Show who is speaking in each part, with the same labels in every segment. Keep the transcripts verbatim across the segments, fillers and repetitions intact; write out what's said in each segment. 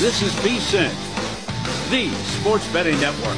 Speaker 1: This is VSiN, the Sports Betting Network.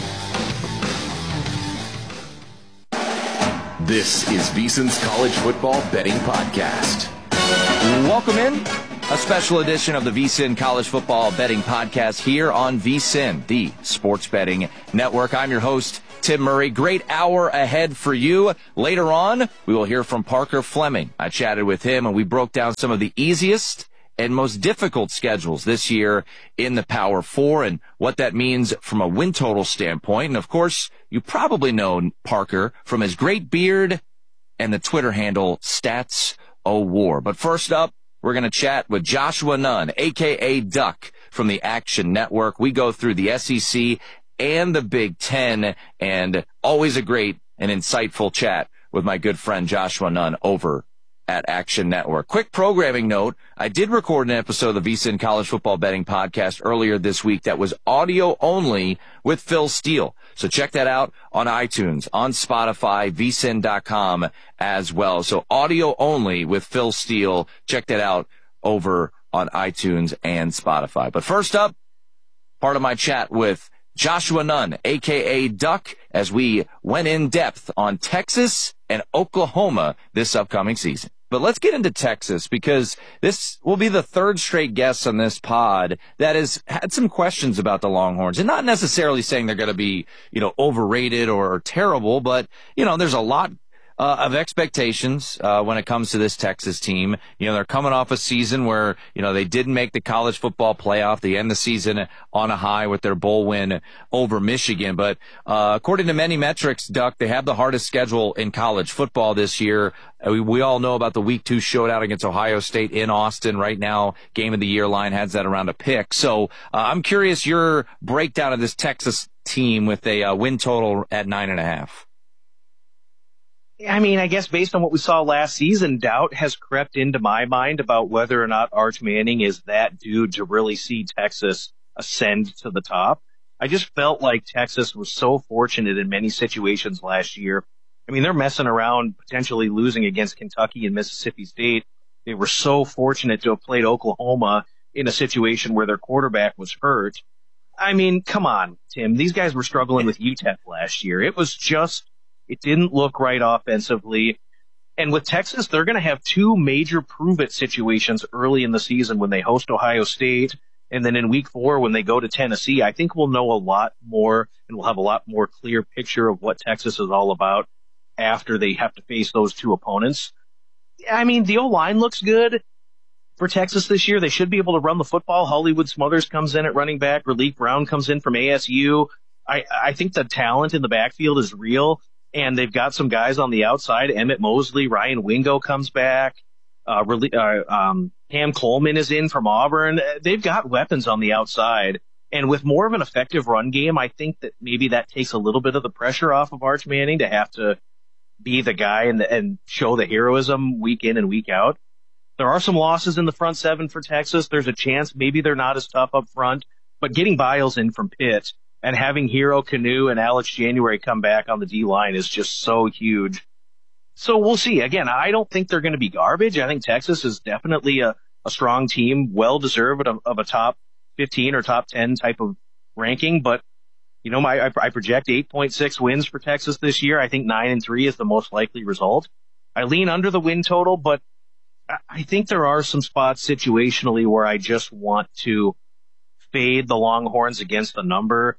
Speaker 2: This is VSiN's College Football Betting Podcast.
Speaker 3: Welcome in. A special edition of the VSiN College Football Betting Podcast here on VSiN, the Sports Betting Network. I'm your host, Tim Murray. Great hour ahead for you. Later on, we will hear from Parker Fleming. I chatted with him, and we broke down some of the easiest and most difficult schedules this year in the Power Four and what that means from a win total standpoint. And, of course, you probably know Parker from his great beard and the Twitter handle Stats O War. But first up, we're going to chat with Joshua Nunn, a k a. Duck, from the Action Network. We go through the S E C and the Big Ten, and always a great and insightful chat with my good friend Joshua Nunn over at Action Network. Quick programming note, I did record an episode of the VSiN College Football Betting Podcast earlier this week that was audio only with Phil Steele. So check that out on iTunes, on Spotify, V S I N dot com as well. So audio only with Phil Steele. Check that out over on iTunes and Spotify. But first up, part of my chat with Joshua Nunn, a k a. Duck, as we went in depth on Texas and Oklahoma this upcoming season. But let's get into Texas, because this will be the third straight guest on this pod that has had some questions about the Longhorns, and not necessarily saying they're going to be, you know, overrated or terrible, but, you know, there's a lot Uh, of expectations uh, when it comes to this Texas team. You know, they're coming off a season where, you know, they didn't make the college football playoff. They end the season on a high with their bowl win over Michigan. But uh, according to many metrics, Duck, they have the hardest schedule in college football this year. We, we all know about the week two showdown against Ohio State in Austin. Right now, game of the year line has that around a pick. So uh, I'm curious your breakdown of this Texas team with a uh, win total at nine and a half.
Speaker 4: I mean, I guess based on what we saw last season, doubt has crept into my mind about whether or not Arch Manning is that dude to really see Texas ascend to the top. I just felt like Texas was so fortunate in many situations last year. I mean, they're messing around, potentially losing against Kentucky and Mississippi State. They were so fortunate to have played Oklahoma in a situation where their quarterback was hurt. I mean, come on, Tim. These guys were struggling with U T E P last year. It was just... It didn't look right offensively. And with Texas, they're going to have two major prove-it situations early in the season when they host Ohio State, and then in week four when they go to Tennessee. I think we'll know a lot more, and we'll have a lot more clear picture of what Texas is all about after they have to face those two opponents. I mean, the O-line looks good for Texas this year. They should be able to run the football. Hollywood Smothers comes in at running back. Relief Brown comes in from A S U. I, I think the talent in the backfield is real. And they've got some guys on the outside. Emmett Mosley, Ryan Wingo comes back. Uh, really, uh, um, Cam Coleman is in from Auburn. They've got weapons on the outside. And with more of an effective run game, I think that maybe that takes a little bit of the pressure off of Arch Manning to have to be the guy and, and show the heroism week in and week out. There are some losses in the front seven for Texas. There's a chance maybe they're not as tough up front. But getting Biles in from Pitt and having Hero Canoe and Alex January come back on the D-line is just so huge. So we'll see. Again, I don't think they're going to be garbage. I think Texas is definitely a, a strong team, well-deserved of, of a top fifteen or top ten type of ranking. But, you know, my, I, I project eight point six wins for Texas this year. I think nine and three is the most likely result. I lean under the win total, but I think there are some spots situationally where I just want to fade the Longhorns against the number.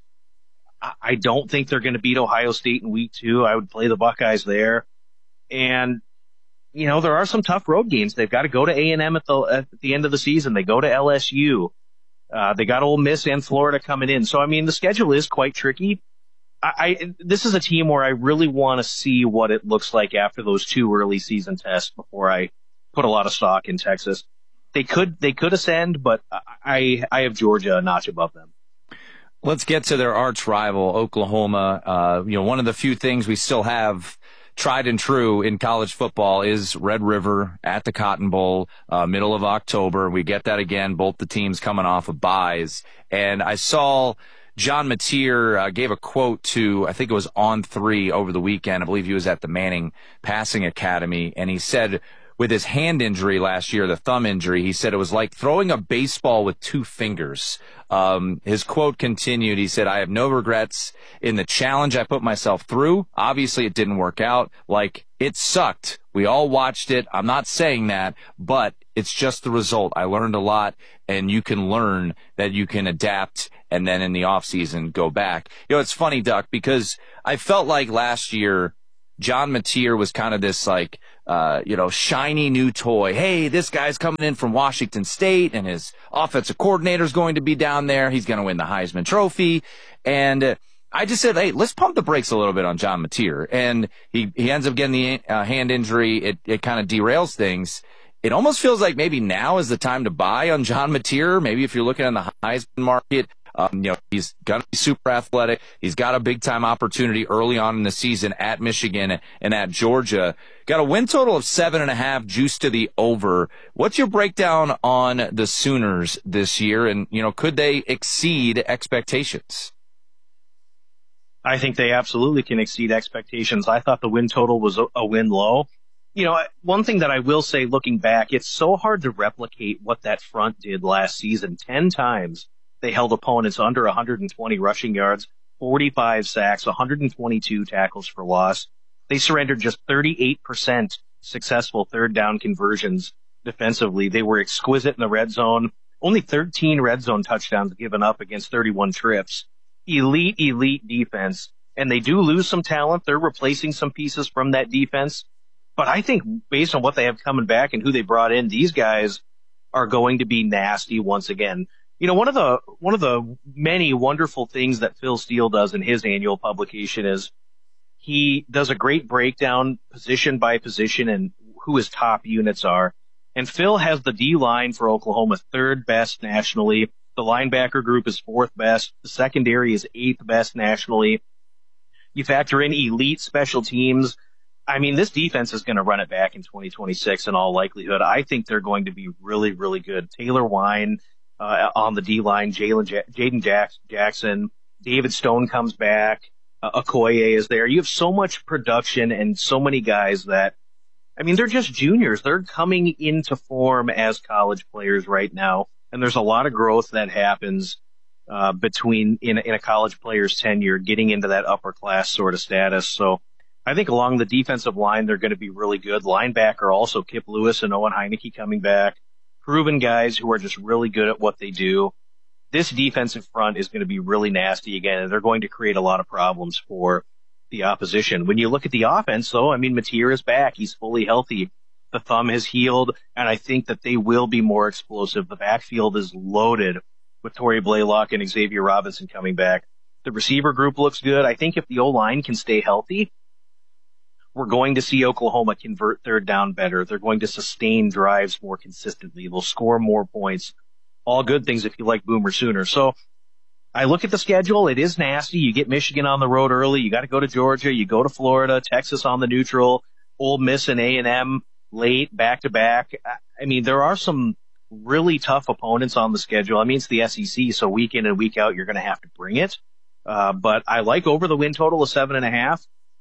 Speaker 4: I don't think they're going to beat Ohio State in week two. I would play the Buckeyes there. And, you know, there are some tough road games. They've got to go to A and M at the, at the end of the season. They go to L S U. Uh, they got Ole Miss and Florida coming in. So, I mean, the schedule is quite tricky. I, I this is a team where I really want to see what it looks like after those two early season tests before I put a lot of stock in Texas. They could, they could ascend, but I, I have Georgia a notch above them.
Speaker 3: Let's get to their arch rival, Oklahoma. Uh, you know, one of the few things we still have tried and true in college football is Red River at the Cotton Bowl, uh, middle of October. We get that again, both the teams coming off of byes. And I saw John Mateer uh, gave a quote to, I think it was On three over the weekend. I believe he was at the Manning Passing Academy. And he said, with his hand injury last year, the thumb injury, he said it was like throwing a baseball with two fingers. Um, his quote continued. He said, I have no regrets in the challenge I put myself through. Obviously, it didn't work out. Like, it sucked. We all watched it. I'm not saying that, but it's just the result. I learned a lot, and you can learn that you can adapt and then in the offseason go back. You know, it's funny, Duck, because I felt like last year John Mateer was kind of this, like, uh, you know, shiny new toy. Hey, this guy's coming in from Washington State, and his offensive coordinator's going to be down there. He's going to win the Heisman Trophy. And uh, I just said, hey, let's pump the brakes a little bit on John Mateer. And he, he ends up getting the uh, hand injury. It, it kind of derails things. It almost feels like maybe now is the time to buy on John Mateer. Maybe if you're looking on the Heisman market, um, you know, he's going to be super athletic. He's got a big-time opportunity early on in the season at Michigan and at Georgia. Got a win total of seven and a half, juiced to the over. What's your breakdown on the Sooners this year? And, you know, could they exceed expectations?
Speaker 4: I think they absolutely can exceed expectations. I thought the win total was a, a win low. You know, one thing that I will say looking back, it's so hard to replicate what that front did last season. Ten times they held opponents under one hundred twenty rushing yards, forty-five sacks, one hundred twenty-two tackles for loss. They surrendered just thirty-eight percent successful third down conversions defensively. They were exquisite in the red zone. Only thirteen red zone touchdowns given up against thirty-one trips. Elite, elite defense. And they do lose some talent. They're replacing some pieces from that defense. But I think based on what they have coming back and who they brought in, these guys are going to be nasty once again. You know, one of the, one of the many wonderful things that Phil Steele does in his annual publication is he does a great breakdown position by position and who his top units are. And Phil has the D-line for Oklahoma third best nationally. The linebacker group is fourth best. The secondary is eighth best nationally. You factor in elite special teams. I mean, this defense is going to run it back in twenty twenty-six in all likelihood. I think they're going to be really, really good. Taylor Wine uh, on the D-line, Jalen ja- Jaden Jack- Jackson, David Stone comes back, uh, Okoye is there. You have so much production and so many guys that, I mean, they're just juniors. They're coming into form as college players right now, and there's a lot of growth that happens uh, between in, in a college player's tenure, getting into that upper class sort of status. So I think along the defensive line, they're going to be really good. Linebacker also, Kip Lewis and Owen Heineke coming back. Proven guys who are just really good at what they do. This defensive front is going to be really nasty again, and they're going to create a lot of problems for the opposition. When you look at the offense, though, I mean, Mateer is back. He's fully healthy. The thumb has healed, and I think that they will be more explosive. The backfield is loaded with Torrey Blaylock and Xavier Robinson coming back. The receiver group looks good. I think if the O-line can stay healthy, we're going to see Oklahoma convert third down better. They're going to sustain drives more consistently. They'll score more points. All good things if you like Boomer Sooner. So I look at the schedule. It is nasty. You get Michigan on the road early. You got to go to Georgia. You go to Florida, Texas on the neutral, Ole Miss and A and M late, back to back. I mean, there are some really tough opponents on the schedule. I mean, it's the S E C, so week in and week out, you're going to have to bring it. Uh, but I like over the win total of seven and a half.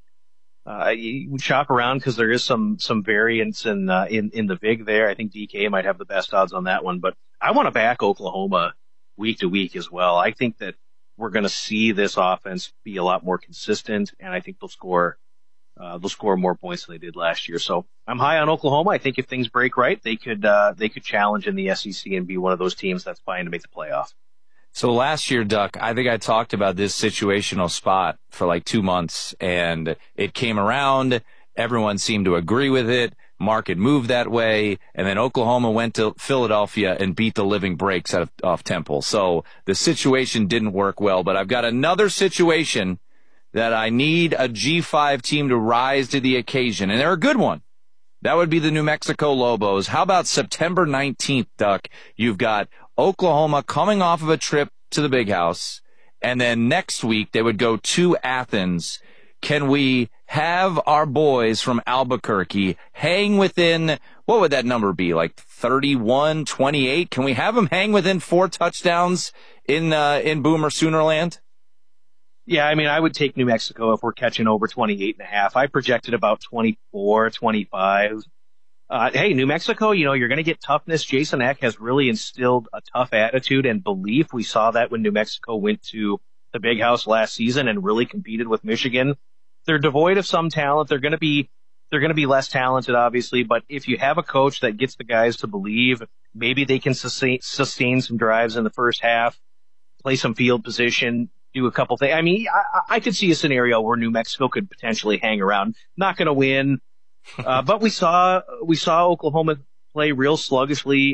Speaker 4: Uh, you shop around because there is some, some variance in, uh, in, in the vig there. I think D K might have the best odds on that one, but I want to back Oklahoma week to week as well. I think that we're going to see this offense be a lot more consistent, and I think they'll score, uh, they'll score more points than they did last year. So I'm high on Oklahoma. I think if things break right, they could, uh, they could challenge in the S E C and be one of those teams that's vying to make the playoff.
Speaker 3: So last year, Duck, I think I talked about this situational spot for like two months, and it came around. Everyone seemed to agree with it. Market moved that way, and then Oklahoma went to Philadelphia and beat the living breaks out of, off Temple. So the situation didn't work well, but I've got another situation that I need a G five team to rise to the occasion, and they're a good one. That would be the New Mexico Lobos. How about September nineteenth, Duck? You've got Oklahoma coming off of a trip to the Big House, and then next week they would go to Athens. Can we have our boys from Albuquerque hang within, what would that number be, like thirty-one, twenty-eight? Can we have them hang within four touchdowns in uh, in Boomer Soonerland?
Speaker 4: Yeah, I mean, I would take New Mexico if we're catching over twenty-eight and a half. I projected about twenty-four, twenty-five. Uh, hey, New Mexico, you know, you're going to get toughness. Jason Eck has really instilled a tough attitude and belief. We saw that when New Mexico went to the Big House last season and really competed with Michigan. They're devoid of some talent. They're going to be, they're going to be less talented, obviously, but if you have a coach that gets the guys to believe, maybe they can sustain, sustain some drives in the first half, play some field position, do a couple things. I mean, I, I could see a scenario where New Mexico could potentially hang around. Not going to win. Uh, but we saw, we saw Oklahoma play real sluggishly